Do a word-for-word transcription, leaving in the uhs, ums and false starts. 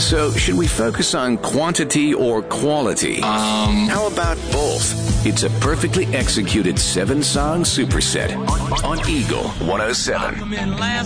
So, should we focus on quantity or quality? Um, How about both? It's a perfectly executed seven-song superset on Eagle one oh seven.